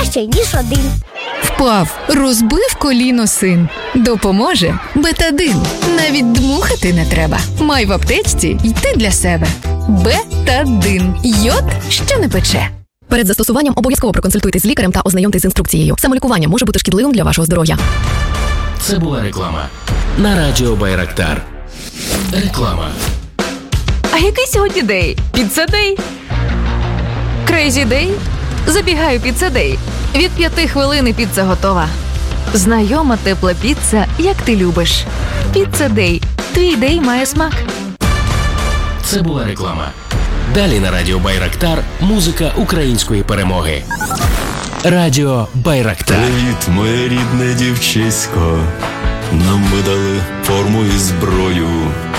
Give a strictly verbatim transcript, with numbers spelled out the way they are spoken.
краще, ніж один. Впав, розбив коліно син. Допоможе Бетадин. Навіть дмухати не треба. Май в аптечці й ти для себе. Бетадин. Йод, що не пече. Перед застосуванням обов'язково проконсультуйтесь з лікарем та ознайомтесь з інструкцією. Самолікування може бути шкідливим для вашого здоров'я. Це була реклама на радіо Байрактар. Реклама. А який сьогодні день? Піца-дей? Крейзі дей? Забігаю піца-дей. Від п'яти хвилин піца готова. Знайома тепла піца, як ти любиш. Піца-дей. Твій дей має смак. Це була реклама. Далі на радіо Байрактар музика української перемоги. Радіо Байрактар. Привіт, моє рідне дівчисько. Нам видали форму і зброю.